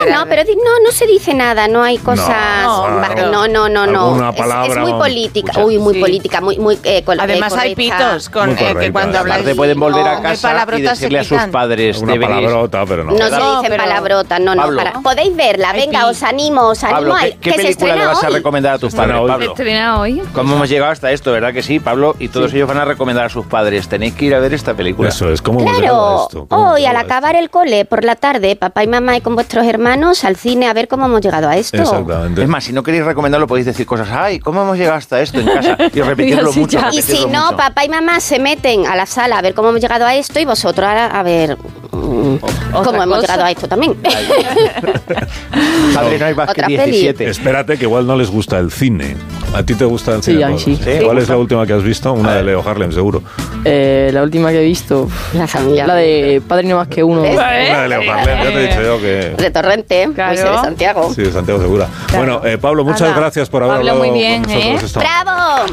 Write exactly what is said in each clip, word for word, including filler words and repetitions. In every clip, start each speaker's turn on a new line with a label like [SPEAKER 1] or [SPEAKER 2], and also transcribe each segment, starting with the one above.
[SPEAKER 1] No, pero di- no, no se dice nada, no hay cosas.
[SPEAKER 2] No,
[SPEAKER 1] va-
[SPEAKER 2] claro.
[SPEAKER 1] No, no, no, no.
[SPEAKER 2] Alguna
[SPEAKER 1] Es,
[SPEAKER 2] palabra,
[SPEAKER 1] es muy
[SPEAKER 2] vamos,
[SPEAKER 1] política.
[SPEAKER 2] escucha.
[SPEAKER 1] Uy, muy
[SPEAKER 3] Sí.
[SPEAKER 1] política, muy, muy. Eh, col-
[SPEAKER 3] Además
[SPEAKER 1] eh,
[SPEAKER 3] hay
[SPEAKER 1] correcta.
[SPEAKER 3] pitos con
[SPEAKER 2] Muy
[SPEAKER 3] eh, que
[SPEAKER 2] correcta,
[SPEAKER 3] cuando
[SPEAKER 2] sí.
[SPEAKER 3] hablas
[SPEAKER 4] Aparte pueden volver
[SPEAKER 1] No,
[SPEAKER 4] a
[SPEAKER 1] hay
[SPEAKER 4] casa y
[SPEAKER 3] palabrotas se
[SPEAKER 4] decirle a sus
[SPEAKER 3] quitan.
[SPEAKER 4] padres
[SPEAKER 2] Una
[SPEAKER 4] deben ir.
[SPEAKER 2] palabrota, pero no.
[SPEAKER 1] No se
[SPEAKER 3] No,
[SPEAKER 1] dicen
[SPEAKER 3] pero-
[SPEAKER 1] palabrotas, no, no.
[SPEAKER 4] Pablo.
[SPEAKER 1] Para. Podéis verla,
[SPEAKER 3] Hay
[SPEAKER 1] venga,
[SPEAKER 3] pi-
[SPEAKER 1] os animo, os animo.
[SPEAKER 4] Pablo,
[SPEAKER 1] a-
[SPEAKER 4] ¿qué, qué
[SPEAKER 1] que se
[SPEAKER 4] película le
[SPEAKER 1] estrena
[SPEAKER 4] vas a
[SPEAKER 1] hoy.
[SPEAKER 4] recomendar a tus
[SPEAKER 2] estrena
[SPEAKER 4] padres,
[SPEAKER 2] hoy.
[SPEAKER 4] Pablo?
[SPEAKER 5] ¿Estrena hoy?
[SPEAKER 4] ¿Cómo hemos llegado hasta esto, verdad que sí, Pablo? Y todos ellos van a recomendar a sus padres. Tenéis que ir a ver esta película.
[SPEAKER 2] Eso es, ¿cómo hemos llegado a
[SPEAKER 1] Claro,
[SPEAKER 2] esto? ¿Cómo hemos
[SPEAKER 1] hoy al
[SPEAKER 2] llegado a esto?
[SPEAKER 1] acabar el cole por la tarde, papá y mamá y con vuestros hermanos al cine a ver cómo hemos llegado a esto.
[SPEAKER 2] Exactamente.
[SPEAKER 4] Es más, si no queréis recomendarlo, podéis decir cosas. Ay, ¿cómo hemos llegado hasta esto en casa? Y repetirlo
[SPEAKER 5] Sí,
[SPEAKER 4] mucho.
[SPEAKER 5] ya.
[SPEAKER 1] Y si
[SPEAKER 4] repetirlo
[SPEAKER 1] no,
[SPEAKER 4] mucho.
[SPEAKER 1] papá y mamá se meten a la sala a ver cómo hemos llegado a esto y vosotros ahora a ver mm, cómo hemos
[SPEAKER 5] cosa.
[SPEAKER 1] llegado a esto también.
[SPEAKER 4] Padre, no hay más que
[SPEAKER 1] Otra peli.
[SPEAKER 4] diecisiete.
[SPEAKER 2] Espérate, que igual no les gusta el cine. ¿A ti te gusta el
[SPEAKER 6] Sí,
[SPEAKER 2] cine?
[SPEAKER 6] a mí
[SPEAKER 2] Pablo?
[SPEAKER 6] sí.
[SPEAKER 4] Sí.
[SPEAKER 2] ¿Cuál es la última que has visto? Una
[SPEAKER 4] A
[SPEAKER 2] de
[SPEAKER 4] ver.
[SPEAKER 2] Leo Harlem, seguro.
[SPEAKER 6] Eh, la última que he visto,
[SPEAKER 1] La familia.
[SPEAKER 6] la de Padre no más que uno.
[SPEAKER 1] ¿Ves?
[SPEAKER 2] Una de Leo Harlem, ya te he dicho yo que...
[SPEAKER 1] De Torrente,
[SPEAKER 5] Claro.
[SPEAKER 1] pues de Santiago.
[SPEAKER 2] Sí, de Santiago Segura. Bueno, eh, Pablo, muchas
[SPEAKER 5] Hala.
[SPEAKER 2] gracias por haber
[SPEAKER 5] Pablo,
[SPEAKER 2] hablado
[SPEAKER 5] muy bien,
[SPEAKER 2] con nosotros
[SPEAKER 5] ¿eh?
[SPEAKER 2] esta
[SPEAKER 1] ¡Bravo!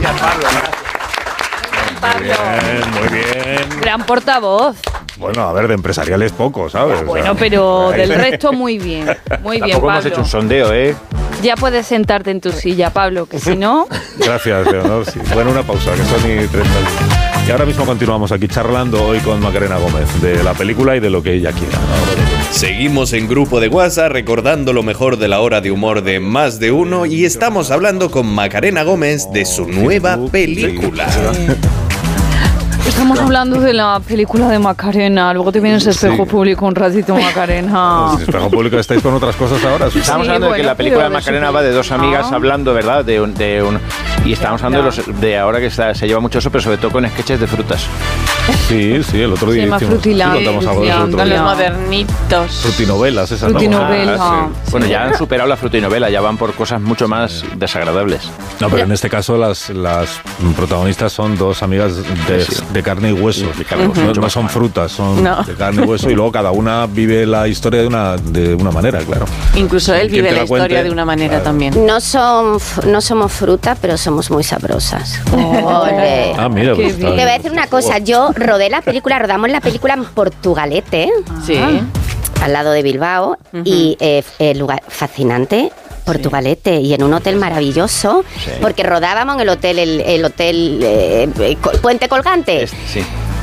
[SPEAKER 2] Muy bien, muy bien.
[SPEAKER 5] Gran portavoz.
[SPEAKER 2] Bueno, a ver, de empresariales poco, ¿sabes? O
[SPEAKER 5] Bueno,
[SPEAKER 2] sea,
[SPEAKER 5] pero
[SPEAKER 2] ahí-
[SPEAKER 5] del resto muy bien. Muy bien,
[SPEAKER 4] Tampoco hemos
[SPEAKER 5] Pablo.
[SPEAKER 4] hecho un sondeo, ¿eh?
[SPEAKER 5] Ya puedes sentarte en tu silla, Pablo, que si no...
[SPEAKER 2] Gracias, Leonor. Sí. Bueno, una pausa, que son y treinta. Y ahora mismo continuamos aquí charlando hoy con Macarena Gómez de la película y de lo que ella quiera.
[SPEAKER 7] Seguimos en grupo de WhatsApp recordando lo mejor de la hora de humor de Más de Uno y estamos hablando con Macarena Gómez de su nueva
[SPEAKER 2] Facebook,
[SPEAKER 7] película.
[SPEAKER 5] Estamos hablando de la película de Macarena. Luego te vienes a Espejo
[SPEAKER 2] Sí.
[SPEAKER 5] Público un ratito, Macarena.
[SPEAKER 2] En Espejo Público estáis con otras cosas ahora.
[SPEAKER 4] Estamos
[SPEAKER 5] Sí,
[SPEAKER 4] hablando de que
[SPEAKER 5] bueno,
[SPEAKER 4] la película de
[SPEAKER 5] pero de
[SPEAKER 4] Macarena
[SPEAKER 5] su-
[SPEAKER 4] va de dos amigas
[SPEAKER 5] Ah.
[SPEAKER 4] hablando, ¿verdad? De un, de un y estamos hablando de, los, de ahora que está- se lleva mucho eso, pero sobre todo con sketches de frutas.
[SPEAKER 2] Sí, sí, el otro
[SPEAKER 5] Se
[SPEAKER 2] día
[SPEAKER 5] llama
[SPEAKER 2] hicimos, sí,
[SPEAKER 5] Frutiland,
[SPEAKER 2] contamos algo de eso el otro
[SPEAKER 3] Con los
[SPEAKER 2] día.
[SPEAKER 3] modernitos.
[SPEAKER 2] Frutinovelas, esas ¿no?
[SPEAKER 5] Frutinovela.
[SPEAKER 2] Ah, sí.
[SPEAKER 4] Bueno, ya han superado la frutinovela, ya van por cosas mucho más desagradables.
[SPEAKER 2] No, pero en este caso las, las protagonistas son dos amigas de,
[SPEAKER 4] Sí.
[SPEAKER 2] de carne y hueso.
[SPEAKER 4] De carne y hueso,
[SPEAKER 2] No,
[SPEAKER 4] mucho
[SPEAKER 2] no
[SPEAKER 4] más
[SPEAKER 2] son
[SPEAKER 4] mal.
[SPEAKER 2] frutas, son
[SPEAKER 3] No.
[SPEAKER 2] de carne y hueso y luego cada una vive la historia de una, de una manera, claro.
[SPEAKER 3] Incluso él
[SPEAKER 2] Quien
[SPEAKER 3] vive
[SPEAKER 2] te
[SPEAKER 3] la
[SPEAKER 2] la
[SPEAKER 3] historia
[SPEAKER 2] cuente,
[SPEAKER 3] de una manera
[SPEAKER 2] claro.
[SPEAKER 3] también.
[SPEAKER 1] No, son, f- no somos fruta, pero somos muy sabrosas. Ole.
[SPEAKER 2] Ah, mira,
[SPEAKER 5] Qué
[SPEAKER 2] pues está
[SPEAKER 5] bien.
[SPEAKER 1] Te voy a decir una cosa, yo rodé la película, rodamos la película en Portugalete,
[SPEAKER 3] Sí.
[SPEAKER 1] al lado de Bilbao, y eh, el lugar fascinante. Portugalete y en un hotel maravilloso,
[SPEAKER 4] Sí.
[SPEAKER 1] porque rodábamos en el hotel, el, el hotel eh, eh, Co- Puente Colgante.
[SPEAKER 4] Es- sí.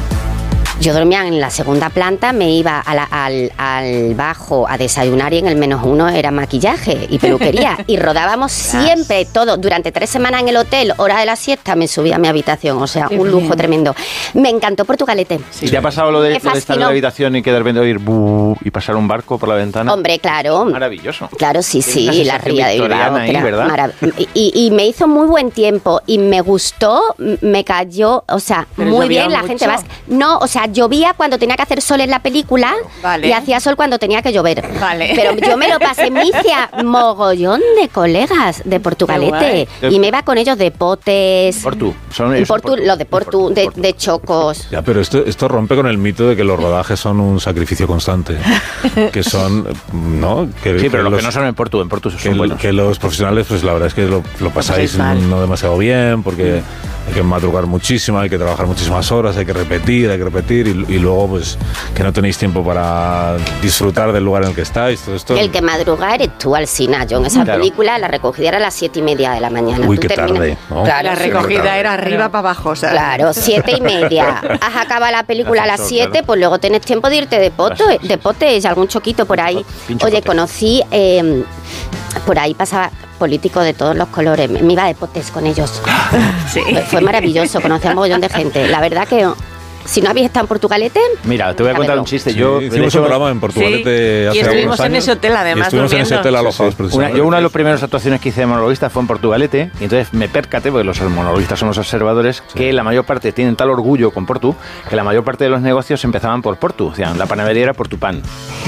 [SPEAKER 1] Yo dormía en la segunda planta, me iba a la- al, al bajo a desayunar y en el menos uno era maquillaje y peluquería. Y rodábamos siempre todo. Durante tres semanas en el hotel, hora de la siesta, me subía a mi habitación. O sea,
[SPEAKER 5] Qué
[SPEAKER 1] un lujo
[SPEAKER 5] bien.
[SPEAKER 1] tremendo. Me encantó Portugalete.
[SPEAKER 4] ¿Y te ha pasado lo de,
[SPEAKER 1] Me
[SPEAKER 4] lo de estar en
[SPEAKER 1] fascinó.
[SPEAKER 4] la habitación y que de repente oír bu y pasar un barco por la ventana?
[SPEAKER 1] Hombre, claro.
[SPEAKER 4] Maravilloso.
[SPEAKER 1] Claro, sí,
[SPEAKER 4] Tiene
[SPEAKER 1] sí,
[SPEAKER 4] una
[SPEAKER 1] la
[SPEAKER 4] sensación
[SPEAKER 1] ría de Bilbao.
[SPEAKER 4] victoriana ahí,
[SPEAKER 1] que era
[SPEAKER 4] ¿verdad?
[SPEAKER 1] marav- y, y me hizo muy buen tiempo y me gustó, m- me cayó, o sea,
[SPEAKER 3] Pero
[SPEAKER 1] muy
[SPEAKER 3] llovía
[SPEAKER 1] bien la
[SPEAKER 3] mucho.
[SPEAKER 1] gente vasca. No, o sea, llovía cuando tenía que hacer sol en la película
[SPEAKER 3] Vale.
[SPEAKER 1] y hacía sol cuando tenía que llover.
[SPEAKER 3] Vale.
[SPEAKER 1] Pero yo me lo pasé, me hice a mogollón de colegas de Portugalete
[SPEAKER 4] Qué guay.
[SPEAKER 1] y me iba con ellos de potes.
[SPEAKER 4] Portu. Son,
[SPEAKER 1] En
[SPEAKER 4] ellos son
[SPEAKER 1] Portu, los de Portu, de, de chocos.
[SPEAKER 2] Ya, pero esto, esto rompe con el mito de que los rodajes son un sacrificio constante. Que son, ¿no? Que,
[SPEAKER 4] Sí, pero los
[SPEAKER 2] los,
[SPEAKER 4] que no son en Portu, en Portu son
[SPEAKER 2] que,
[SPEAKER 4] buenos.
[SPEAKER 2] que los profesionales, pues la verdad es que lo, lo pasáis
[SPEAKER 3] pasáis mal.
[SPEAKER 2] no demasiado bien, porque hay que madrugar muchísimo, hay que trabajar muchísimas horas, hay que repetir, hay que repetir, y, y luego, pues, que no tenéis tiempo para disfrutar del lugar en el que estáis. Todo esto.
[SPEAKER 1] El que madruga eres tú, Alsina. Yo en esa
[SPEAKER 4] Claro.
[SPEAKER 1] película la recogida era a las siete y media de la mañana.
[SPEAKER 2] Uy,
[SPEAKER 1] Tú
[SPEAKER 2] qué
[SPEAKER 1] terminas-
[SPEAKER 2] tarde, ¿no?
[SPEAKER 1] Claro,
[SPEAKER 3] La
[SPEAKER 2] sí,
[SPEAKER 3] recogida
[SPEAKER 2] claro.
[SPEAKER 3] era arriba para abajo, o sea.
[SPEAKER 1] Claro, siete y media. Has acabado la película a las
[SPEAKER 4] Asesor,
[SPEAKER 1] siete,
[SPEAKER 4] claro.
[SPEAKER 1] pues luego tenés tiempo de irte de pote, de potes, algún choquito por ahí.
[SPEAKER 4] Pincho
[SPEAKER 1] Oye,
[SPEAKER 4] pote.
[SPEAKER 1] conocí, eh, por ahí pasaba políticos de todos los colores. Me iba de potes con ellos.
[SPEAKER 3] Sí.
[SPEAKER 1] Fue, fue maravilloso, conocí a un mogollón de gente. La verdad que si no habéis estado en Portugalete,
[SPEAKER 4] Mira, te voy a contar un chiste.
[SPEAKER 2] Sí,
[SPEAKER 4] Yo, de
[SPEAKER 2] hicimos
[SPEAKER 4] hecho,
[SPEAKER 2] un programa en Portugalete
[SPEAKER 3] Sí,
[SPEAKER 2] hace
[SPEAKER 3] y estuvimos
[SPEAKER 2] algunos
[SPEAKER 3] en
[SPEAKER 2] años,
[SPEAKER 3] ese hotel, además,
[SPEAKER 2] y estuvimos en ese
[SPEAKER 3] durmiendo.
[SPEAKER 2] hotel alojados,
[SPEAKER 4] Una,
[SPEAKER 2] precisamente.
[SPEAKER 4] yo una de las primeras actuaciones que hice de monologuista fue en Portugalete y entonces me percaté, porque los monologuistas son los observadores, que la mayor parte tienen tal orgullo con Portu que la mayor parte de los negocios empezaban por Portu. O sea, la panadería era Portupan,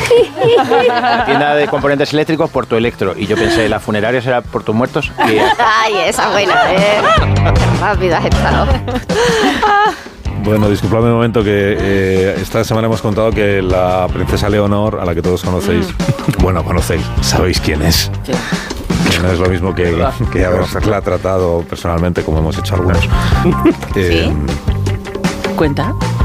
[SPEAKER 4] la tienda de componentes eléctricos Portu Electro, y yo pensé, la funeraria será Portu Muertos. Y,
[SPEAKER 1] ay, esa buena, ¿eh? Qué rápido has estado.
[SPEAKER 2] Bueno, disculpadme un momento que eh, esta semana hemos contado que la princesa Leonor, a la que todos conocéis, bueno, conocéis, sabéis quién es.
[SPEAKER 3] Sí.
[SPEAKER 2] Que no es lo mismo que, que haberla tratado personalmente, como hemos hecho algunos. Eh,
[SPEAKER 3] ¿Cuenta?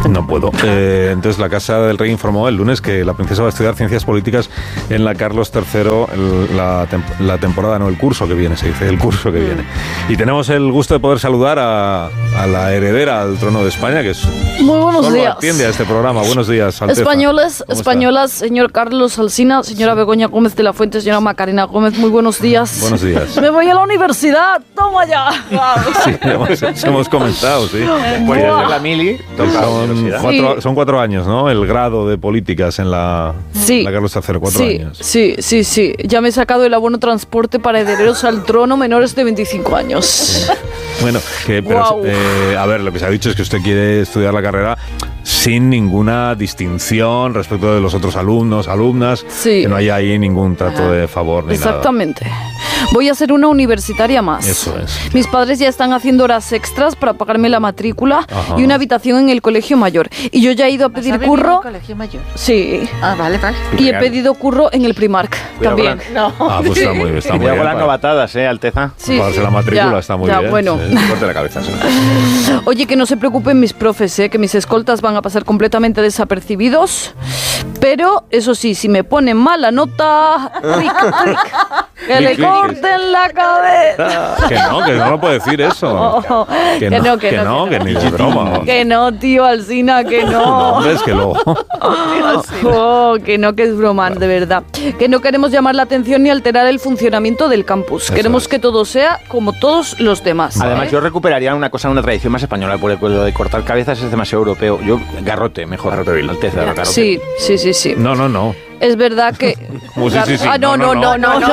[SPEAKER 2] No puedo. Eh, entonces la Casa del Rey informó el lunes que la princesa va a estudiar ciencias políticas en la Carlos tercero el, la, tem la temporada, no, el curso que viene, se dice, el curso que viene. Y tenemos el gusto de poder saludar a, a la heredera al trono de España, que es...
[SPEAKER 5] Muy buenos
[SPEAKER 2] solo
[SPEAKER 5] días.
[SPEAKER 2] atiende a este programa. Buenos días, Alteza.
[SPEAKER 5] Españoles,
[SPEAKER 2] ¿Cómo
[SPEAKER 5] españolas, está? Señor Carlos Alsina, señora Begoña Gómez de la Fuente, señora Macarena Gómez, muy buenos días.
[SPEAKER 2] Buenos días.
[SPEAKER 5] Me voy a la universidad, toma ya.
[SPEAKER 2] Sí, hemos, hemos comentado, sí.
[SPEAKER 4] Después de hacer la mili, toca la
[SPEAKER 2] Son
[SPEAKER 4] universidad.
[SPEAKER 2] cuatro,
[SPEAKER 5] Sí.
[SPEAKER 2] son cuatro años, ¿no? El grado de políticas en la,
[SPEAKER 5] Sí.
[SPEAKER 2] la Carlos tercero, cuatro
[SPEAKER 5] sí,
[SPEAKER 2] años.
[SPEAKER 5] Sí, sí, sí. Ya me he sacado el abono transporte para herederos al trono menores de veinticinco años.
[SPEAKER 2] Bueno, que, pero,
[SPEAKER 5] Guau.
[SPEAKER 2] eh, a ver, lo que se ha dicho es que usted quiere estudiar la carrera sin ninguna distinción respecto de los otros alumnos, alumnas,
[SPEAKER 5] Sí.
[SPEAKER 2] que no haya ahí ningún trato de favor ni
[SPEAKER 5] Exactamente. Voy a ser una universitaria más.
[SPEAKER 2] Eso es.
[SPEAKER 5] Mis padres ya están haciendo horas extras para pagarme la matrícula
[SPEAKER 2] Ajá.
[SPEAKER 5] y una habitación en el colegio mayor. Y yo ya he ido a pedir curro.
[SPEAKER 3] colegio mayor?
[SPEAKER 5] Sí.
[SPEAKER 3] Ah, vale, vale.
[SPEAKER 5] Y he pedido curro en el Primark
[SPEAKER 4] Cuidado
[SPEAKER 5] también.
[SPEAKER 4] con
[SPEAKER 3] No.
[SPEAKER 2] nada. Ah, pues está muy, está muy
[SPEAKER 4] Cuidado
[SPEAKER 2] bien.
[SPEAKER 4] con las
[SPEAKER 2] para-
[SPEAKER 4] novatadas, ¿eh, Alteza?
[SPEAKER 5] Sí,
[SPEAKER 2] para darse
[SPEAKER 5] sí.
[SPEAKER 2] la matrícula
[SPEAKER 5] Ya,
[SPEAKER 2] está muy
[SPEAKER 5] ya,
[SPEAKER 2] bien.
[SPEAKER 5] bueno.
[SPEAKER 2] sí.
[SPEAKER 4] Corte la cabeza. sí.
[SPEAKER 5] Oye, que no se preocupen mis profes, ¿eh? Que mis escoltas van a pasar completamente desapercibidos. Pero, eso sí, si me ponen mala nota, cric, cric, que le
[SPEAKER 2] Cric, cric.
[SPEAKER 5] corten la cabeza.
[SPEAKER 2] Que no, que no lo puede decir eso.
[SPEAKER 5] Oh,
[SPEAKER 2] que,
[SPEAKER 5] que
[SPEAKER 2] no,
[SPEAKER 5] no, que
[SPEAKER 2] que
[SPEAKER 5] no,
[SPEAKER 2] no,
[SPEAKER 5] que
[SPEAKER 2] que
[SPEAKER 5] no.
[SPEAKER 2] ni de broma.
[SPEAKER 5] Que no, tío Alsina, que
[SPEAKER 2] No,
[SPEAKER 5] no.
[SPEAKER 2] hombre, es que luego...
[SPEAKER 5] Oh, que no, que es broma, de verdad. Que no queremos llamar la atención ni alterar el funcionamiento del campus.
[SPEAKER 2] Eso
[SPEAKER 5] Queremos
[SPEAKER 2] es.
[SPEAKER 5] que todo sea como todos los demás.
[SPEAKER 4] Además,
[SPEAKER 5] ¿eh?
[SPEAKER 4] yo recuperaría una cosa, una tradición más española, porque lo de cortar cabezas es demasiado europeo. Yo, garrote, mejor. Alteza, garrote.
[SPEAKER 5] Sí, sí, sí, sí.
[SPEAKER 2] No, no, no.
[SPEAKER 5] Es verdad que...
[SPEAKER 2] Como sí, sí, sí.
[SPEAKER 5] Ah, no, no, no, no, no.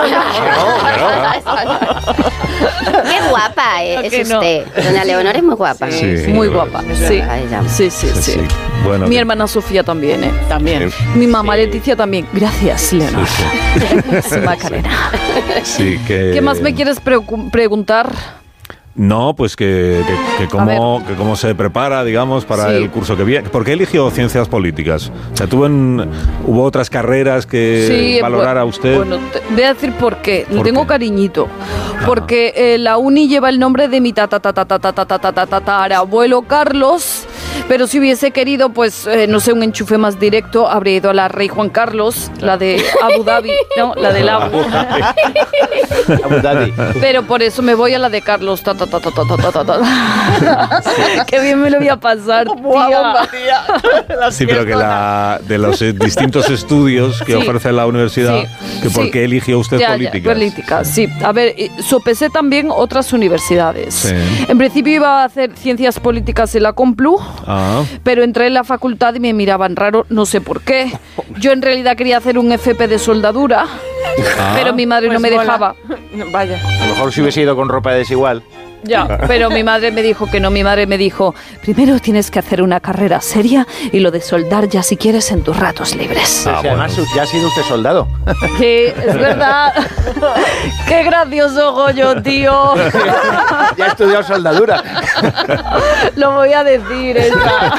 [SPEAKER 1] Qué guapa eh, es
[SPEAKER 5] Que no.
[SPEAKER 1] usted. Doña Leonor es muy guapa.
[SPEAKER 2] Sí.
[SPEAKER 5] Muy guapa. Sí,
[SPEAKER 1] Ay, ya.
[SPEAKER 5] sí, sí,
[SPEAKER 2] Sí,
[SPEAKER 5] sí.
[SPEAKER 2] sí. Bueno,
[SPEAKER 5] Mi
[SPEAKER 2] que-
[SPEAKER 5] hermana Sofía también, ¿eh?
[SPEAKER 3] También.
[SPEAKER 5] Mi mamá Leticia también. Gracias, Leonor.
[SPEAKER 2] Sí,
[SPEAKER 5] Sí, Macarena.
[SPEAKER 2] sí, que...
[SPEAKER 5] ¿Qué más me quieres preocu- preguntar?
[SPEAKER 2] No, pues que, que, que, cómo, que cómo se prepara, digamos, para
[SPEAKER 5] Sí.
[SPEAKER 2] el curso que viene. ¿Por qué eligió ciencias políticas? O sea, ¿tuvo en, ¿hubo otras carreras que
[SPEAKER 5] Sí,
[SPEAKER 2] valorara
[SPEAKER 5] bu-
[SPEAKER 2] usted?
[SPEAKER 5] Bueno, te voy a decir por qué. Le
[SPEAKER 2] ¿Por
[SPEAKER 5] tengo
[SPEAKER 2] qué?
[SPEAKER 5] cariñito. Porque eh, la uni lleva el nombre de mi tatarabuelo Carlos. Pero si hubiese querido, pues, eh, no sé, un enchufe más directo, habría ido a la Rey Juan Carlos, la de Abu Dhabi, ¿no? La del Abu.
[SPEAKER 4] Abu Dhabi.
[SPEAKER 5] Pero por eso me voy a la de Carlos. Ta, ta, ta, ta, ta, ta, ta, ta. Qué bien me lo voy a pasar, tía.
[SPEAKER 2] Sí, pero que la, de los eh, distintos estudios que
[SPEAKER 5] Sí.
[SPEAKER 2] ofrece la universidad,
[SPEAKER 5] Sí,
[SPEAKER 2] que por
[SPEAKER 5] sí.
[SPEAKER 2] qué eligió usted
[SPEAKER 5] Ya, ya,
[SPEAKER 2] políticas.
[SPEAKER 5] política, sí. A ver, eh, sopesé también otras universidades.
[SPEAKER 2] Sí.
[SPEAKER 5] En principio iba a hacer ciencias políticas en la Complu,
[SPEAKER 2] Ah,
[SPEAKER 5] pero entré en la facultad y me miraban raro, no sé por qué. Yo en realidad quería hacer un F P de soldadura,
[SPEAKER 2] ah.
[SPEAKER 5] pero mi madre no
[SPEAKER 3] Pues
[SPEAKER 5] me
[SPEAKER 3] mola.
[SPEAKER 5] dejaba.
[SPEAKER 3] Vaya.
[SPEAKER 4] A lo mejor si hubiese ido con ropa desigual.
[SPEAKER 5] Ya, pero mi madre me dijo que no. Mi madre me dijo, primero tienes que hacer una carrera seria y lo de soldar ya si quieres en tus ratos libres.
[SPEAKER 4] Pero
[SPEAKER 2] Ah,
[SPEAKER 4] si además
[SPEAKER 2] bueno.
[SPEAKER 4] ya ha sido usted soldado.
[SPEAKER 5] Sí, es verdad. Qué gracioso Goyo, tío.
[SPEAKER 4] Ya ha estudiado soldadura.
[SPEAKER 5] Lo voy a decir, esta.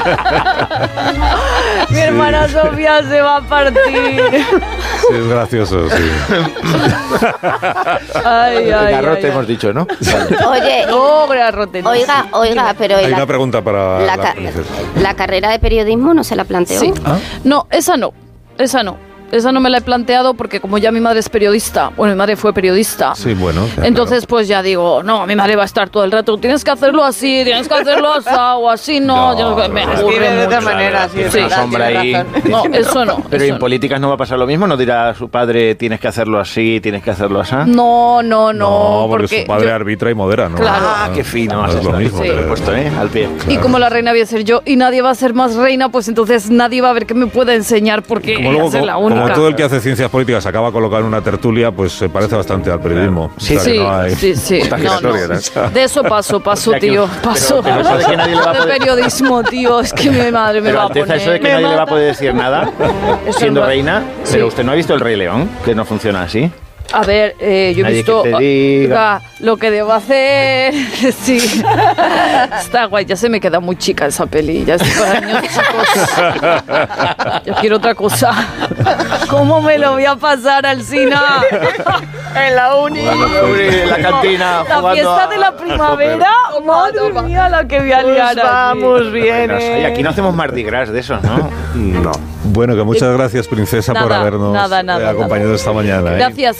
[SPEAKER 5] Mi hermana Sofía se va a partir.
[SPEAKER 2] Sí, es gracioso, sí.
[SPEAKER 5] Ay, ay,
[SPEAKER 4] Garrote
[SPEAKER 5] ay,
[SPEAKER 4] hemos dicho, ¿no?
[SPEAKER 1] Oye,
[SPEAKER 5] Oh, garrote.
[SPEAKER 1] oiga, oiga, pero
[SPEAKER 2] Hay
[SPEAKER 1] la,
[SPEAKER 2] una pregunta para
[SPEAKER 1] la
[SPEAKER 2] la,
[SPEAKER 1] ca-
[SPEAKER 2] princesa.
[SPEAKER 1] la carrera de periodismo no se la planteó.
[SPEAKER 5] Sí.
[SPEAKER 2] ¿Ah?
[SPEAKER 5] No, esa no. Esa no. Esa no me la he planteado porque como ya mi madre es periodista, bueno, mi madre fue periodista.
[SPEAKER 2] Sí, bueno. claro.
[SPEAKER 5] Entonces, pues ya digo, no, mi madre va a estar todo el rato. Tienes que hacerlo así, tienes que hacerlo así o así, no.
[SPEAKER 2] No,
[SPEAKER 5] yo- me
[SPEAKER 2] no,
[SPEAKER 5] aburre
[SPEAKER 3] Escribe de otra
[SPEAKER 5] mucho.
[SPEAKER 3] manera, sí,
[SPEAKER 4] Tiene
[SPEAKER 3] es
[SPEAKER 4] una
[SPEAKER 3] verdad,
[SPEAKER 4] sombra
[SPEAKER 3] tiene
[SPEAKER 4] ahí.
[SPEAKER 3] razón.
[SPEAKER 5] No, eso no.
[SPEAKER 4] Pero
[SPEAKER 5] eso
[SPEAKER 4] en políticas no va a pasar lo mismo, no dirá a su padre tienes que hacerlo así, tienes que hacerlo así.
[SPEAKER 5] No, no, no.
[SPEAKER 2] No, porque, su padre
[SPEAKER 5] yo-
[SPEAKER 2] arbitra y modera, ¿no?
[SPEAKER 5] Claro.
[SPEAKER 4] Ah, qué fino.
[SPEAKER 2] No
[SPEAKER 4] has
[SPEAKER 2] es lo
[SPEAKER 4] estado.
[SPEAKER 2] mismo.
[SPEAKER 5] Sí.
[SPEAKER 4] Te lo he
[SPEAKER 2] pero-
[SPEAKER 4] puesto, ¿eh? Al pie.
[SPEAKER 5] Y como la reina voy a ser yo y nadie va a ser más reina, pues entonces nadie va a ver qué me pueda enseñar porque
[SPEAKER 2] Como
[SPEAKER 5] voy
[SPEAKER 2] luego,
[SPEAKER 5] a ser
[SPEAKER 2] como,
[SPEAKER 5] la
[SPEAKER 2] como
[SPEAKER 5] única.
[SPEAKER 2] todo el que hace ciencias políticas acaba colocado en una tertulia, pues se parece bastante al periodismo.
[SPEAKER 4] Sí,
[SPEAKER 2] O sea, que
[SPEAKER 5] Sí,
[SPEAKER 2] no hay-
[SPEAKER 5] sí, sí.
[SPEAKER 2] Está
[SPEAKER 5] No,
[SPEAKER 2] giratoria,
[SPEAKER 5] no.
[SPEAKER 2] ¿no?
[SPEAKER 5] De eso paso, paso,
[SPEAKER 4] Ya que-
[SPEAKER 5] tío.
[SPEAKER 4] pero-
[SPEAKER 5] Paso.
[SPEAKER 4] pero eso de que nadie le va a
[SPEAKER 5] De
[SPEAKER 4] poder-
[SPEAKER 5] periodismo, tío. Es que mi madre me
[SPEAKER 4] Pero
[SPEAKER 5] va a
[SPEAKER 4] Alteza,
[SPEAKER 5] poner.
[SPEAKER 4] eso de que
[SPEAKER 5] Me
[SPEAKER 4] nadie le va a
[SPEAKER 5] mata.
[SPEAKER 4] poder decir nada,
[SPEAKER 5] Eso
[SPEAKER 4] siendo
[SPEAKER 5] no-
[SPEAKER 4] reina,
[SPEAKER 5] Sí.
[SPEAKER 4] pero usted no ha visto el Rey León, que no funciona así.
[SPEAKER 5] A ver, eh, yo he
[SPEAKER 4] Nadie
[SPEAKER 5] visto
[SPEAKER 4] que te diga.
[SPEAKER 5] ah, lo que debo hacer. Sí. Está guay, ya se me queda muy chica esa peli. Ya estoy para niños chicos. Yo quiero otra cosa. ¿Cómo me lo voy a pasar al cine? En la uni.
[SPEAKER 4] En la cantina.
[SPEAKER 5] La
[SPEAKER 4] jugando
[SPEAKER 5] fiesta
[SPEAKER 4] a-
[SPEAKER 5] de la primavera. Madre mía, la que voy a liar. aquí.
[SPEAKER 3] Vamos bien.
[SPEAKER 4] Oye, aquí no hacemos Mardi Gras de esos, ¿no?
[SPEAKER 2] No. Bueno, que muchas gracias, princesa, por
[SPEAKER 5] Nada,
[SPEAKER 2] habernos
[SPEAKER 5] nada, nada,
[SPEAKER 2] eh, acompañado
[SPEAKER 5] nada.
[SPEAKER 2] esta mañana. ¿eh?
[SPEAKER 5] Gracias.